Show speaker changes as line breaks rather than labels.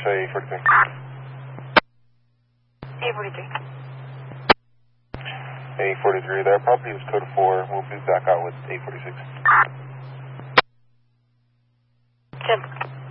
say 43.
843.
843, that property is code 4. We'll be back out with 846.
10.